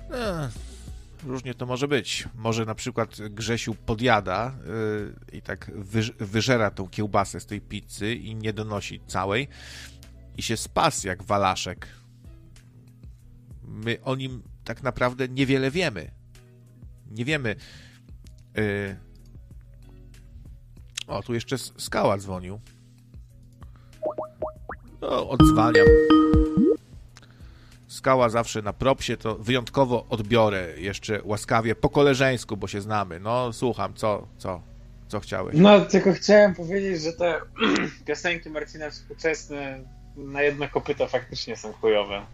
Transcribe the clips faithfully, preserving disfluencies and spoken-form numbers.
E, różnie to może być. Może na przykład Grzesiu podjada yy, i tak wyż, wyżera tą kiełbasę z tej pizzy i nie donosi całej i się spas jak walaszek. My o nim tak naprawdę niewiele wiemy. Nie wiemy. Yy... O, tu jeszcze Skała dzwonił. No, odzwaniam. Skała zawsze na propsie, to wyjątkowo odbiorę jeszcze łaskawie, po koleżeńsku, bo się znamy. No, słucham, co, co, co chciałeś? No, tylko chciałem powiedzieć, że te piosenki Marcina współczesne na jedno kopyto faktycznie są chujowe.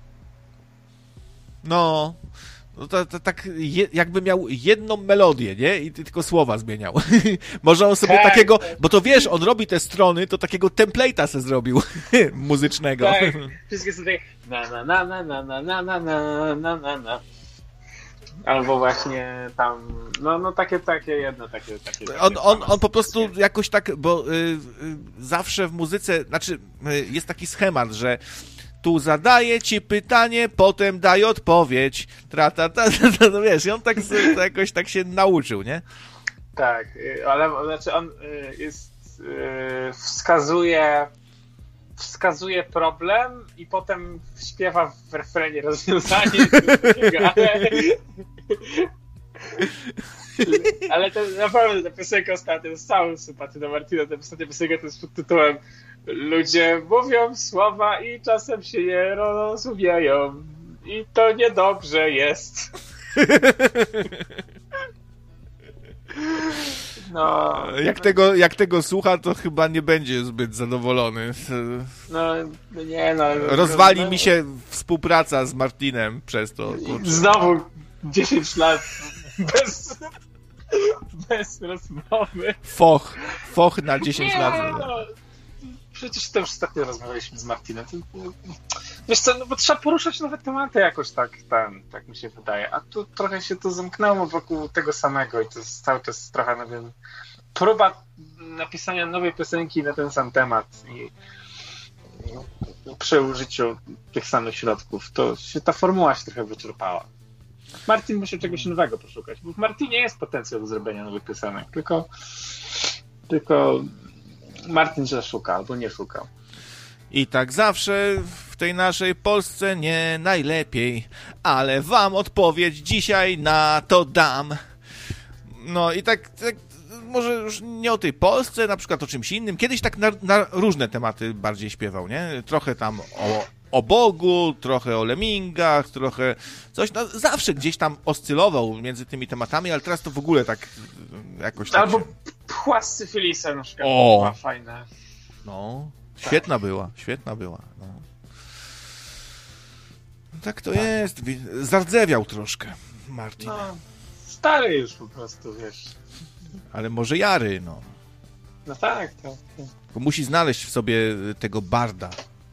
No, no to, to tak je, jakby miał jedną melodię, nie? I tylko słowa zmieniał. Może on sobie tak, takiego, tak. bo to wiesz, on robi te strony, to takiego template'a se zrobił muzycznego. Tak, wszystkie są takie na na na na na na na na na na na. Albo właśnie tam, no, no takie, takie jedno, takie, takie. On, on, on po prostu jakoś tak, bo y, y, zawsze w muzyce, znaczy y, jest taki schemat, że tu zadaje ci pytanie, potem daje odpowiedź. Tra, ta, ta, ta, ta, no wiesz, i on tak to jakoś tak się nauczył, nie? Tak, ale znaczy on jest, wskazuje wskazuje problem i potem śpiewa w refrenie rozwiązanie. ale, ale to naprawdę ta piosenka ostatnia, z całą sympatią do Martina, ta ostatnia piosenka to jest pod tytułem Ludzie mówią słowa i czasem się je rozumieją i to niedobrze jest. No, jak, tego, jak tego słucha, to chyba nie będzie zbyt zadowolony. No, nie no. Rozwali no, mi się współpraca z Martinem przez to. Kurczę. Znowu dziesięć lat bez, bez rozmowy. Foch. Foch na dziesięć nie, lat. No, przecież to już ostatnio rozmawialiśmy z Martinem. To, wiesz co, no bo trzeba poruszać nowe tematy jakoś tak, ten, tak mi się wydaje. A tu trochę się to zamknęło wokół tego samego i to jest cały czas trochę, no wiem, próba napisania nowej piosenki na ten sam temat i, i przy użyciu tych samych środków. To się, ta formuła się trochę wyczerpała. Martin musi czegoś nowego poszukać, bo w Martinie jest potencjał do zrobienia nowych piosenek, tylko tylko Martin źle szuka albo nie szuka. I tak zawsze w tej naszej Polsce nie najlepiej, ale wam odpowiedź dzisiaj na to dam. No i tak, tak może już nie o tej Polsce, na przykład o czymś innym. Kiedyś tak na, na różne tematy bardziej śpiewał, nie? Trochę tam o, o Bogu, trochę o lemmingach, trochę coś. No, zawsze gdzieś tam oscylował między tymi tematami, ale teraz to w ogóle tak jakoś tak Albo się... pchła z syfilisa na przykład. O! Była fajna. No, świetna tak. była, świetna była. No. Tak to tak. jest. Zardzewiał troszkę Martin. No, stary już po prostu, wiesz. Ale może jary, no. No tak, tak. tak. Bo musi znaleźć w sobie tego barda.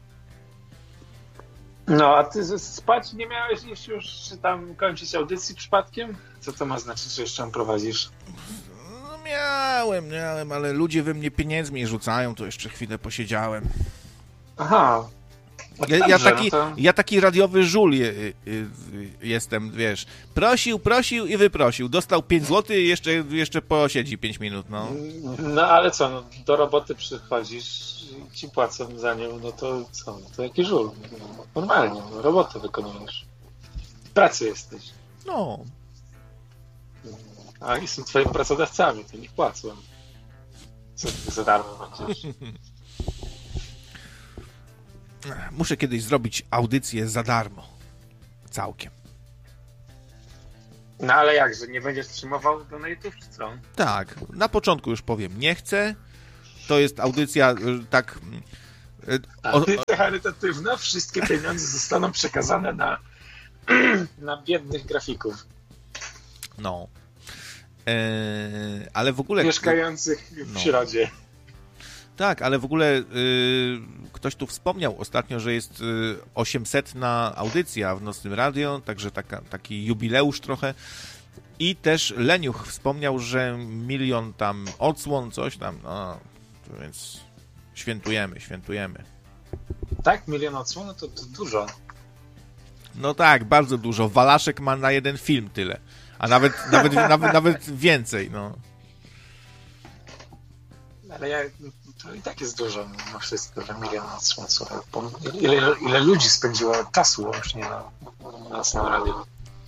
No, a ty spać nie miałeś już, już tam kończyć audycji przypadkiem? Co to ma znaczyć, że jeszcze ją prowadzisz? No miałem, miałem, ale ludzie we mnie pieniędzmi rzucają, to jeszcze chwilę posiedziałem. Aha. No ja, dobrze, ja, taki, no to... ja taki radiowy żul je, je, je, jestem, wiesz. Prosił, prosił i wyprosił. Dostał pięć złotych i jeszcze, jeszcze posiedzi pięć minut, no. No ale co, no, do roboty przychodzisz i ci płacą za nią, no to co, no to jaki żul? No, normalnie, no, robotę wykonujesz. W pracy jesteś. No. A oni są twoimi pracodawcami, to niech płacą. Co ty za darmo będziesz? Muszę kiedyś zrobić audycję za darmo. Całkiem. No ale jak, że nie będziesz przyjmował donate'ów, czy co? Tak, na początku już powiem, nie chcę. To jest audycja tak... Audycja charytatywna, wszystkie pieniądze zostaną przekazane na, na biednych grafików. No. Eee, ale w ogóle... Mieszkających w no. środzie. Tak, ale w ogóle y, ktoś tu wspomniał ostatnio, że jest y, osiemsetna audycja w Nocnym Radio, także taka, taki jubileusz trochę. I też Leniuch wspomniał, że milion tam odsłon, coś tam, no, więc świętujemy, świętujemy. Tak? Milion odsłon? No to, to dużo. No tak, bardzo dużo. Walaszek ma na jeden film tyle. A nawet, nawet, nawet, nawet więcej, no. Ale ja, to i tak jest dużo na wszystko, że milion na słuchaj. Ile, ile ludzi spędziło czasu łącznie na, na naszym radiu.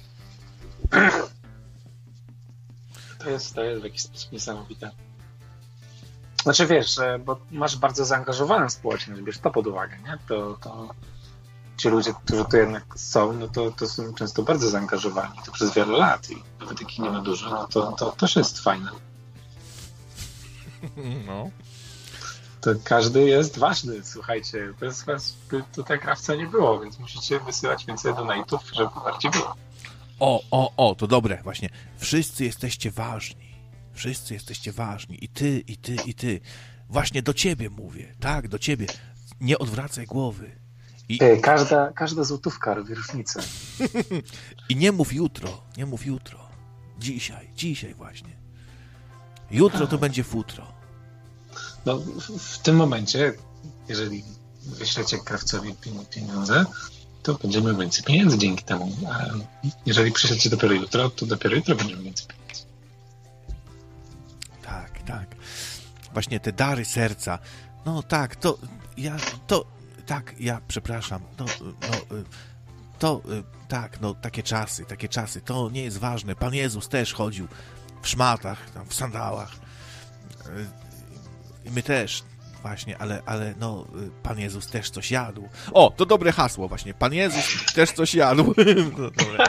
To jest, to jest w jakiś sposób niesamowite. Znaczy wiesz, bo masz bardzo zaangażowaną społeczność, bierz to pod uwagę, nie? To, to ci ludzie, którzy tu jednak są, no to, to są często bardzo zaangażowani, to przez wiele lat i nawet jak ich nie ma dużo, no to, to też jest fajne. No. To każdy jest ważny, słuchajcie, bez was by tutaj krawca nie było, więc musicie wysyłać więcej donate'ów, żeby bardziej było. O, o, o, to dobre, właśnie. Wszyscy jesteście ważni. Wszyscy jesteście ważni. I ty, i ty, i ty. Właśnie do ciebie mówię. Tak, do ciebie. Nie odwracaj głowy. I... Każda, każda złotówka robi różnicę. I nie mów jutro, nie mów jutro. Dzisiaj, dzisiaj właśnie. Jutro to będzie futro. No, w, w tym momencie, jeżeli wyślecie krawcowi pieniądze, to będziemy mieli więcej pieniędzy dzięki temu. A jeżeli przyślecie dopiero jutro, to dopiero jutro będziemy więcej pieniędzy. Tak, tak. Właśnie te dary serca. No tak, to ja, to, tak, ja przepraszam. No, no, to, tak, no, takie czasy, takie czasy. To nie jest ważne. Pan Jezus też chodził w szmatach, tam, w sandałach. I my też. Właśnie, ale, ale no, Pan Jezus też coś jadł. O, to dobre hasło właśnie. Pan Jezus też coś jadł. No, dobre.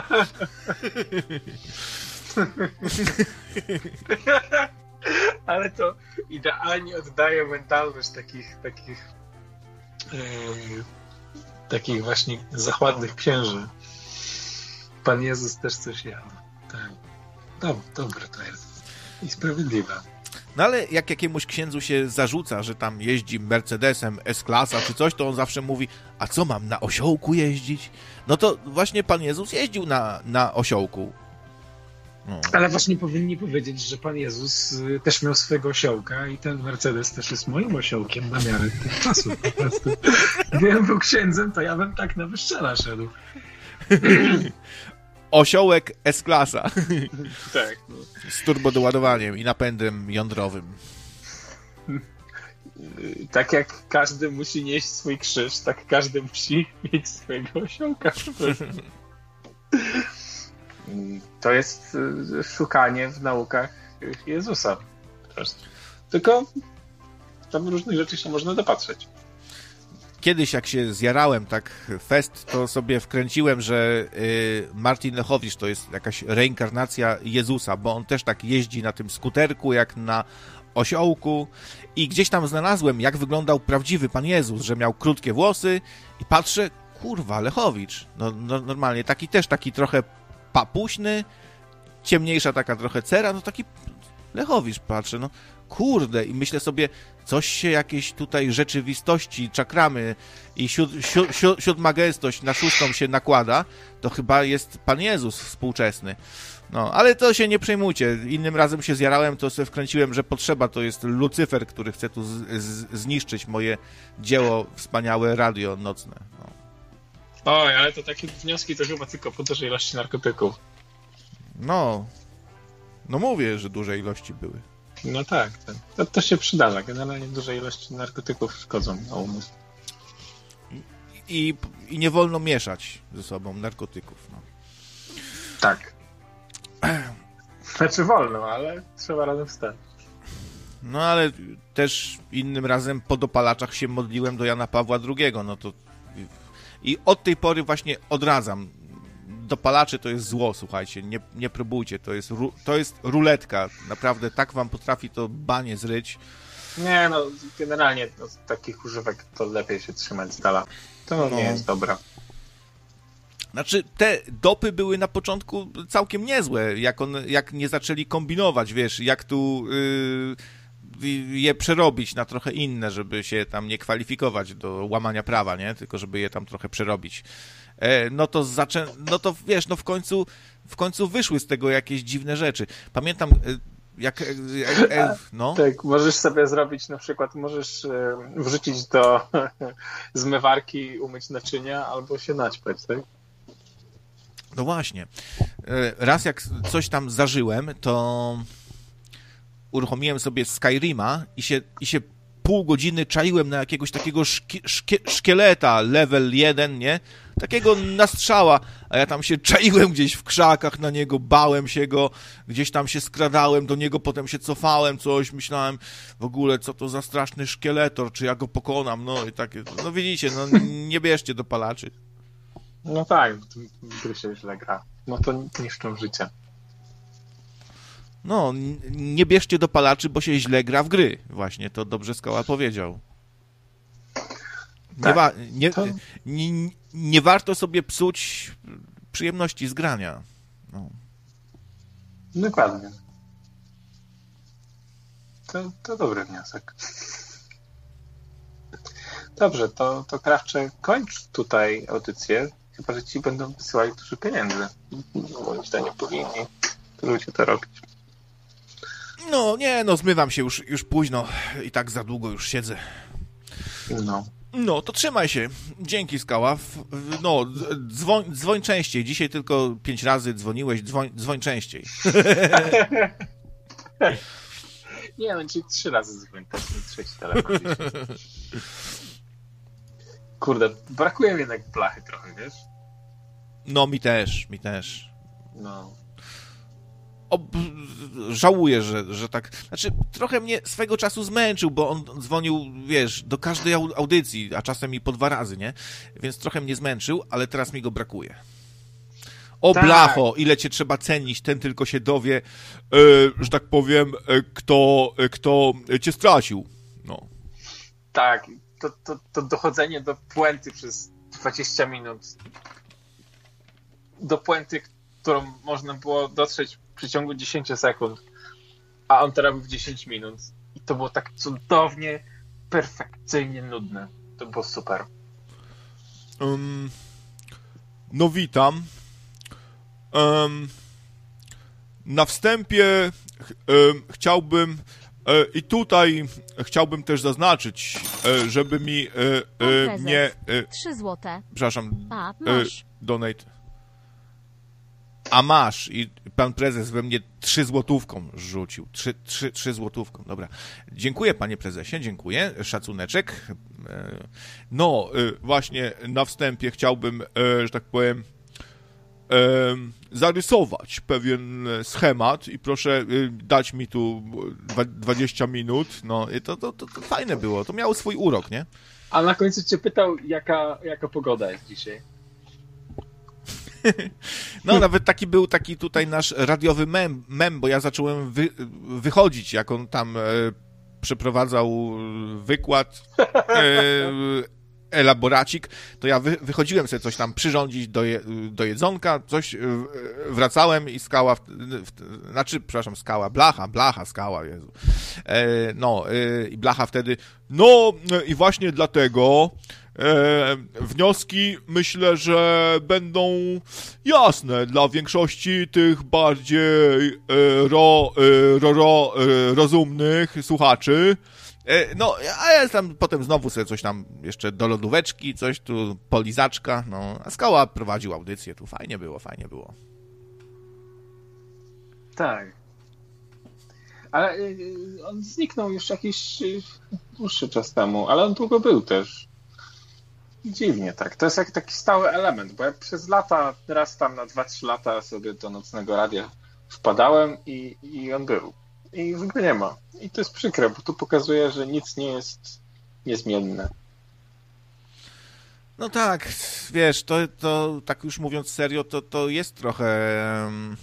Ale to idealnie oddaje mentalność takich takich yy, takich właśnie zachładnych księży. Pan Jezus też coś jadł. Tak. Dob, dobre to jest. I sprawiedliwe. No ale jak jakiemuś księdzu się zarzuca, że tam jeździ Mercedesem S-klasa czy coś, to on zawsze mówi, a co mam na osiołku jeździć? No to właśnie Pan Jezus jeździł na, na osiołku. No. Ale właśnie powinni powiedzieć, że Pan Jezus też miał swojego osiołka i ten Mercedes też jest moim osiołkiem na miarę tych czasów po prostu. Gdybym był księdzem, to ja bym tak na wyszczela szedł. Osiołek S-klasa. Tak. No. Z turbodoładowaniem i napędem jądrowym. Tak jak każdy musi nieść swój krzyż, tak każdy musi mieć swojego osiołka. To jest szukanie w naukach Jezusa. Tylko tam różnych rzeczy się można dopatrzeć. Kiedyś jak się zjarałem tak fest, to sobie wkręciłem, że y, Martin Lechowicz to jest jakaś reinkarnacja Jezusa, bo on też tak jeździ na tym skuterku jak na osiołku i gdzieś tam znalazłem, jak wyglądał prawdziwy Pan Jezus, że miał krótkie włosy i patrzę, kurwa, Lechowicz. No, no normalnie, taki też taki trochę papuśny, ciemniejsza taka trochę cera, no taki Lechowicz, patrzę, no kurde, i myślę sobie, coś się jakieś tutaj rzeczywistości, czakramy i siód, siód, siód, siódma gęstość na szóstą się nakłada, to chyba jest Pan Jezus współczesny. No, ale to się nie przejmujcie. Innym razem się zjarałem, to sobie wkręciłem, że potrzeba to jest Lucyfer, który chce tu z, z, zniszczyć moje dzieło, wspaniałe radio nocne. No. Oj, ale to takie wnioski to chyba tylko po dużej ilości narkotyków. No, no mówię, że duże ilości były. No tak, tak. To, to się przydarza. Generalnie duże ilości narkotyków szkodzą na umysł. I, I nie wolno mieszać ze sobą narkotyków. No. Tak. Znaczy wolno, ale trzeba razem wstać. No ale też innym razem po dopalaczach się modliłem do Jana Pawła drugiego. No to i od tej pory właśnie odradzam. Dopalacze to jest zło, słuchajcie, nie, nie próbujcie, to jest, ru, to jest ruletka, naprawdę tak wam potrafi to banie zryć. Nie, no generalnie no, z takich używek to lepiej się trzymać z dala, to no. nie jest dobra. Znaczy, te dopy były na początku całkiem niezłe, jak, on, jak nie zaczęli kombinować, wiesz, jak tu yy, je przerobić na trochę inne, żeby się tam nie kwalifikować do łamania prawa, nie, tylko żeby je tam trochę przerobić. No to zaczę... no to wiesz, no w końcu w końcu wyszły z tego jakieś dziwne rzeczy. Pamiętam jak, jak, jak no. Tak, możesz sobie zrobić na przykład, możesz wrzucić do zmywarki, umyć naczynia albo się naćpać, tak? No właśnie. Raz jak coś tam zażyłem, to uruchomiłem sobie Skyrima i się, i się pół godziny czaiłem na jakiegoś takiego szkie, szkie, szkieleta, level jeden, nie? Takiego nastrzała, a ja tam się czaiłem gdzieś w krzakach na niego, bałem się go, gdzieś tam się skradałem do niego, potem się cofałem, coś, myślałem w ogóle, co to za straszny szkieletor, czy ja go pokonam, no i takie, no widzicie, no nie bierzcie dopalaczy. No tak, w gry się źle gra. No to niszczą życie. No, nie bierzcie dopalaczy, bo się źle gra w gry. Właśnie, to dobrze Skała powiedział. Nie, tak, wa- nie, to... nie, nie warto sobie psuć przyjemności z grania. No. Dokładnie. To, to dobry wniosek. Dobrze, to, to Krawcze, kończ tutaj audycję, chyba że ci będą wysyłali dużo pieniędzy. Moim zdaniem powinni ludzie to robić. No, nie, no zmywam się już, już późno i tak za długo już siedzę. No. No, to trzymaj się. Dzięki, Skała. No, dzwoń, dzwoń częściej. Dzisiaj tylko pięć razy dzwoniłeś, dzwoń, dzwoń częściej. Nie, no dzisiaj trzy razy dzwoń, też nie trzeci telefon dzisiaj. Kurde, brakuje mi jednak blachy trochę, wiesz? No, mi też, mi też. No. O, żałuję, że, że tak... Znaczy, trochę mnie swego czasu zmęczył, bo on dzwonił, wiesz, do każdej audycji, a czasem i po dwa razy, nie? Więc trochę mnie zmęczył, ale teraz mi go brakuje. O, tak. Blacho, ile cię trzeba cenić, ten tylko się dowie, e, że tak powiem, e, kto, e, kto cię stracił. No. Tak, to, to, to dochodzenie do puenty przez dwadzieścia minut. Do puenty, którą można było dotrzeć w przeciągu dziesięć sekund, a on to robił w dziesięć minut. I to było tak cudownie, perfekcyjnie nudne. To było super. Um, no witam. Um, na wstępie ch- um, chciałbym e, i tutaj chciałbym też zaznaczyć, e, żeby mi e, e, nie... E, Trzy złote. Przepraszam. A, masz. E, donate. A masz. I pan prezes we mnie trzy złotówką rzucił. Trzy, trzy, trzy złotówką. Dobra. Dziękuję, panie prezesie, dziękuję. Szacuneczek. No, właśnie na wstępie chciałbym, że tak powiem, zarysować pewien schemat i proszę dać mi tu dwadzieścia minut. No, i to, to, to, to fajne było. To miało swój urok, nie? A na końcu cię pytał, jaka, jaka pogoda jest dzisiaj. No, nawet taki był taki tutaj nasz radiowy mem, mem bo ja zacząłem wy, wychodzić, jak on tam e, przeprowadzał wykład, e, elaboracik, to ja wy, wychodziłem sobie coś tam przyrządzić do, je, do jedzonka, coś, e, wracałem i Skała, w, w, znaczy, przepraszam, Skała, Blacha, Blacha, Skała, Jezu. E, no, e, i Blacha wtedy, no i właśnie dlatego E, wnioski myślę, że będą jasne dla większości tych bardziej e, ro, e, ro, ro, e, rozumnych słuchaczy. E, no, a ja tam potem znowu sobie coś tam jeszcze do lodóweczki, coś tu, polizaczka, no, a Skała prowadził audycję, tu fajnie było, fajnie było. Tak. Ale y, on zniknął już jakiś y, dłuższy czas temu, ale on długo był też. Dziwnie, tak. To jest jak taki stały element, bo ja przez lata, raz tam na dwa trzy lata sobie do Nocnego Radia wpadałem i, i on był. I już go nie ma. I to jest przykre, bo tu pokazuje, że nic nie jest niezmienne. No tak, wiesz, to, to tak już mówiąc serio, to, to jest trochę um,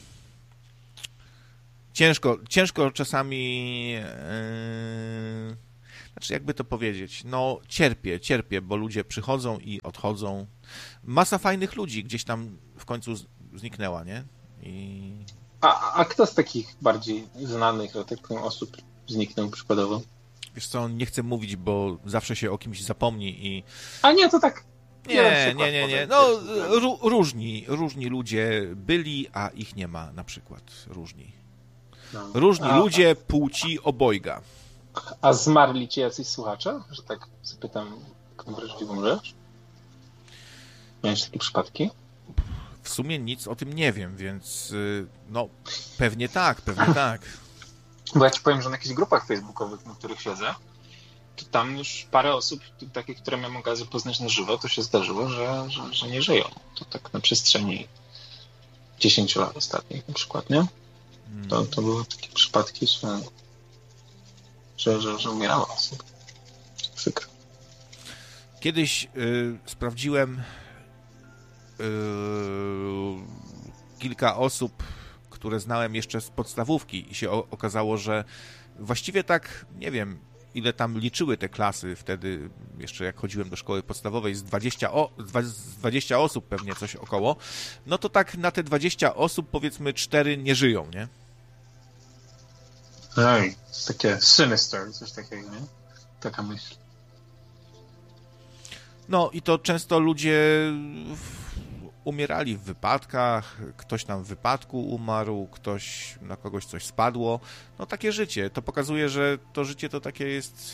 ciężko, ciężko czasami... Yy... Znaczy, jakby to powiedzieć, no cierpię, cierpię, bo ludzie przychodzą i odchodzą. Masa fajnych ludzi gdzieś tam w końcu zniknęła, nie? I... A, a kto z takich bardziej znanych, że tak powiem, osób zniknął przykładowo? Wiesz co, nie chcę mówić, bo zawsze się o kimś zapomni i... A nie, to tak... Nie, nie, nie, nie. No, ró- różni, różni ludzie byli, a ich nie ma na przykład. Różni. No. Różni a, ludzie płci obojga. A zmarli ci jacyś słuchacze? Że tak zapytam taką wrażliwą rzecz? Miałeś takie przypadki? w sumie nic o tym nie wiem, więc no pewnie tak, pewnie tak. Bo ja ci powiem, że na jakichś grupach facebookowych, na których siedzę, to tam już parę osób, takich, które miałem okazję poznać na żywo, to się zdarzyło, że, że, że nie żyją. To tak na przestrzeni dziesięciu lat ostatnich na przykład, nie? To, to były takie przypadki, że, że, że, że umierało osób. Przykro. Kiedyś y, sprawdziłem y, kilka osób, które znałem jeszcze z podstawówki i się o, okazało, że właściwie tak, nie wiem, ile tam liczyły te klasy wtedy, jeszcze jak chodziłem do szkoły podstawowej, z dwudziestu, o, z dwudziestu osób pewnie coś około, no to tak na te dwadzieścia osób powiedzmy cztery nie żyją, nie? Ej, to takie sinister, coś takiego, nie? Taka myśl. No i to często ludzie umierali w wypadkach, ktoś tam w wypadku umarł, ktoś, na kogoś coś spadło. No takie życie. To pokazuje, że to życie to takie jest...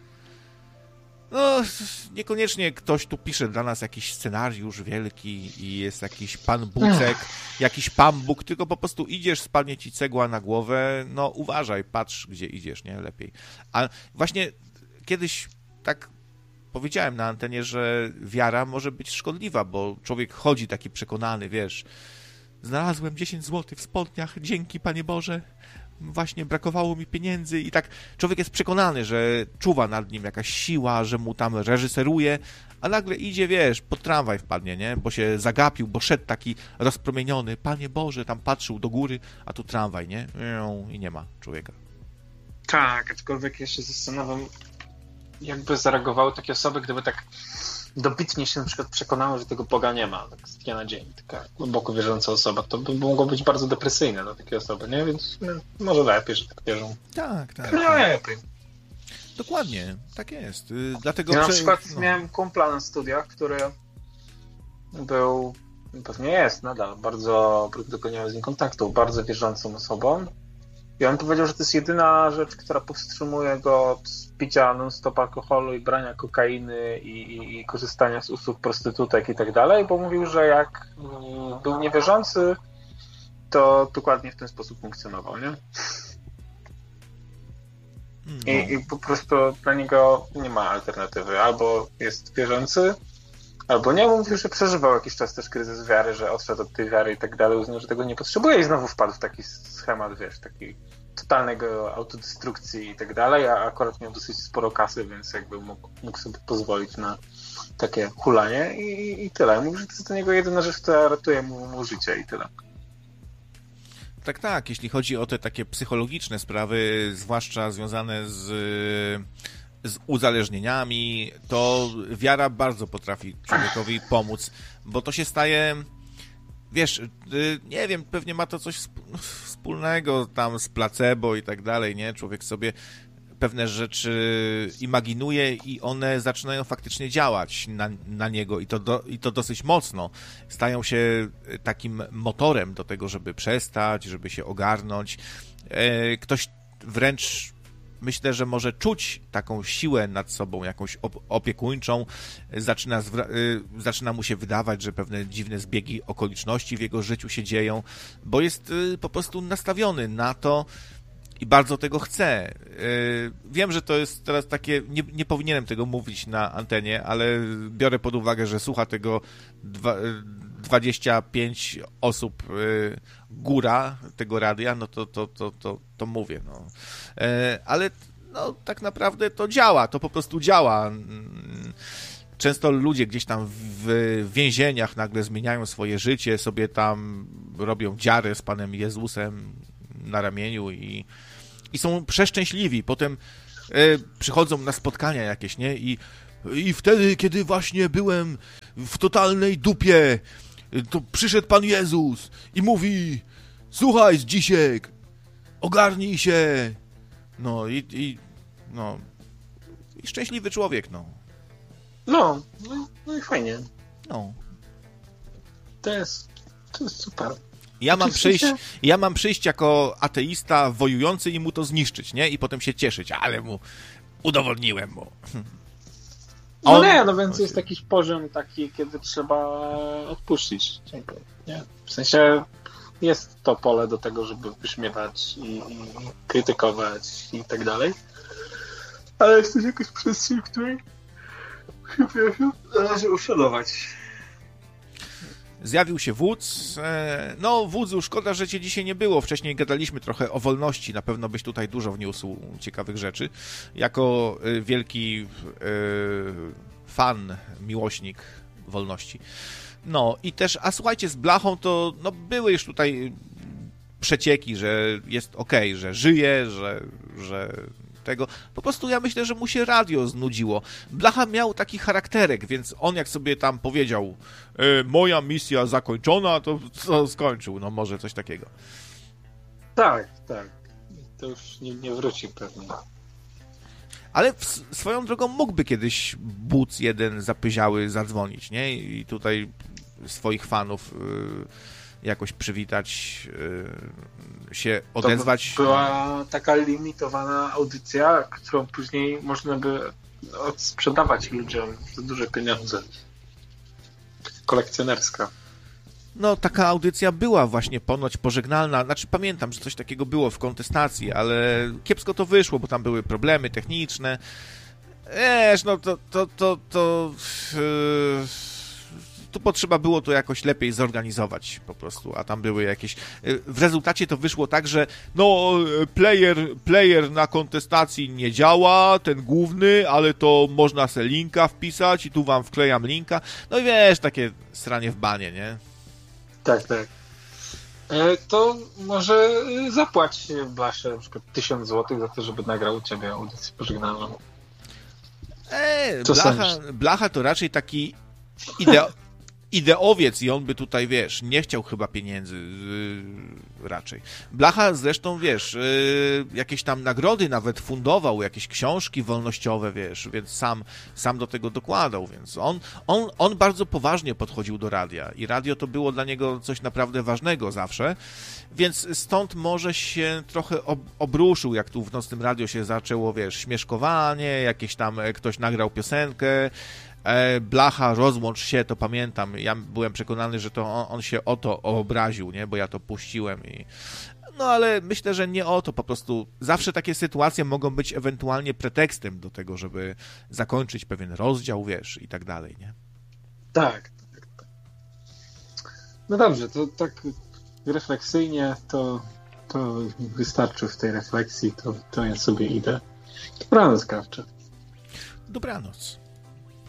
No, niekoniecznie ktoś tu pisze dla nas jakiś scenariusz wielki i jest jakiś Pan Bucek, jakiś Pan Bóg, tylko po prostu idziesz, spadnie ci cegła na głowę, no uważaj, patrz, gdzie idziesz, nie? Lepiej. A właśnie kiedyś tak powiedziałem na antenie, że wiara może być szkodliwa, bo człowiek chodzi taki przekonany, wiesz, znalazłem dziesięć złotych w spodniach, dzięki Panie Boże, właśnie brakowało mi pieniędzy i tak człowiek jest przekonany, że czuwa nad nim jakaś siła, że mu tam reżyseruje, a nagle idzie, wiesz, pod tramwaj wpadnie, nie? Bo się zagapił, bo szedł taki rozpromieniony, Panie Boże, tam patrzył do góry, a tu tramwaj, nie? I nie ma człowieka. Tak, aczkolwiek ja się zastanawiam, jakby zareagowały takie osoby, gdyby tak dobitnie się na przykład przekonały, że tego Boga nie ma, tak z dnia na dzień, taka głęboko wierząca osoba, to by mogło być bardzo depresyjne dla takiej osoby, nie? Więc no, może lepiej, że tak wierzą. Tak, tak. No lepiej. Dokładnie, tak jest. Yy, dlatego, ja na że, przykład no. miałem kumpla na studiach, który był, pewnie jest nadal, bardzo, tylko nie mam z nim kontaktu, bardzo wierzącą osobą. I on powiedział, że to jest jedyna rzecz, która powstrzymuje go od picia non-stop alkoholu i brania kokainy i, i, i korzystania z usług prostytutek i tak dalej, bo mówił, że jak był niewierzący, to dokładnie w ten sposób funkcjonował, nie? No. I, I po prostu dla niego nie ma alternatywy. Albo jest wierzący, albo nie. Mówił, że przeżywał jakiś czas też kryzys wiary, że odszedł od tej wiary i tak dalej, uznał, że tego nie potrzebuje i znowu wpadł w taki schemat, wiesz, taki totalnego autodestrukcji i tak dalej, a akurat miał dosyć sporo kasy, więc jakby mógł, mógł sobie pozwolić na takie hulanie i, i tyle. Mówi, że to jest dla niego jedyna rzecz, która ratuje mu, mu życie i tyle. Tak, tak. Jeśli chodzi o te takie psychologiczne sprawy, zwłaszcza związane z, z uzależnieniami, to wiara bardzo potrafi człowiekowi pomóc, bo to się staje... Wiesz, nie wiem, pewnie ma to coś wspólnego tam z placebo i tak dalej, nie? Człowiek sobie pewne rzeczy imaginuje i one zaczynają faktycznie działać na, na niego i to, do, i to dosyć mocno. Stają się takim motorem do tego, żeby przestać, żeby się ogarnąć. Ktoś wręcz... Myślę, że może czuć taką siłę nad sobą, jakąś opiekuńczą, zaczyna, zwra- y, zaczyna mu się wydawać, że pewne dziwne zbiegi okoliczności w jego życiu się dzieją, bo jest y, po prostu nastawiony na to i bardzo tego chce. Y, wiem, że to jest teraz takie, nie, nie powinienem tego mówić na antenie, ale biorę pod uwagę, że słucha tego dwa, dwadzieścia pięć osób, y, góra tego radia, no to, to, to, to, to mówię, no. E, ale no, tak naprawdę to działa, to po prostu działa. Często ludzie gdzieś tam w więzieniach nagle zmieniają swoje życie, sobie tam robią dziarę z Panem Jezusem na ramieniu i, i są przeszczęśliwi. Potem e, przychodzą na spotkania jakieś, nie? I, I wtedy, kiedy właśnie byłem w totalnej dupie, to przyszedł Pan Jezus i mówi: słuchaj, Zdzisiek, ogarnij się. No i, i no i szczęśliwy człowiek, no. No, no, no i fajnie. No. To jest, to jest super. Ja mam przyjść, ja mam przyjść jako ateista wojujący i mu to zniszczyć, nie? I potem się cieszyć, ale mu udowodniłem mu. No On... nie, no więc jest jakiś poziom taki, kiedy trzeba odpuścić. Nie? W sensie jest to pole do tego, żeby wyśmiewać i, i krytykować i tak dalej. Ale jest też jakaś przestrzeń, w której należy uszanować. Zjawił się wódz. No, wódzu, szkoda, że cię dzisiaj nie było. Wcześniej gadaliśmy trochę o wolności. Na pewno byś tutaj dużo wniósł ciekawych rzeczy. Jako wielki fan, miłośnik wolności. No i też, a słuchajcie, z Blachą to no, były już tutaj przecieki, że jest okej, że żyje, że, że tego. Po prostu ja myślę, że mu się radio znudziło. Blacha miał taki charakterek, więc on jak sobie tam powiedział e, moja misja zakończona, to co skończył, no może coś takiego. Tak, tak. To już nie, nie wróci pewnie. Ale w, swoją drogą mógłby kiedyś Buc jeden zapyziały zadzwonić, nie? I tutaj swoich fanów y, jakoś przywitać, y, się odezwać. To była taka limitowana audycja, którą później można by odsprzedawać ludziom za duże pieniądze. Kolekcjonerska. No, taka audycja była właśnie ponoć pożegnalna. Znaczy, pamiętam, że coś takiego było w kontestacji, ale kiepsko to wyszło, bo tam były problemy techniczne. Wiesz, no to, to, to, to yy, tu potrzeba było to jakoś lepiej zorganizować po prostu, a tam były jakieś... W rezultacie to wyszło tak, że no, player, player na kontestacji nie działa, ten główny, ale to można se linka wpisać i tu wam wklejam linka. No i wiesz, takie sranie w banie, nie? Tak, tak. E, to może zapłać Blasze na przykład tysiąc złotych za to, żeby nagrał u ciebie audycję pożegnalną. Eee, Blacha, Blacha to raczej taki ideo, ideowiec i on by tutaj, wiesz, nie chciał chyba pieniędzy yy, raczej. Blacha zresztą, wiesz, yy, jakieś tam nagrody nawet fundował, jakieś książki wolnościowe, wiesz, więc sam, sam do tego dokładał, więc on, on, on bardzo poważnie podchodził do radia i radio to było dla niego coś naprawdę ważnego zawsze, więc stąd może się trochę ob, obruszył, jak tu w Nocnym Radio się zaczęło, wiesz, śmieszkowanie, jakieś tam ktoś nagrał piosenkę, Blacha, rozłącz się, to pamiętam. Ja byłem przekonany, że to on, on się o to obraził, nie? Bo ja to puściłem i... No ale myślę, że nie o to, po prostu zawsze takie sytuacje mogą być ewentualnie pretekstem do tego, żeby zakończyć pewien rozdział, wiesz, i tak dalej, nie? Tak, tak, tak. No dobrze, to tak refleksyjnie to, to wystarczy w tej refleksji, to, to ja sobie idę. Dobranoc, Krawcze. Dobranoc.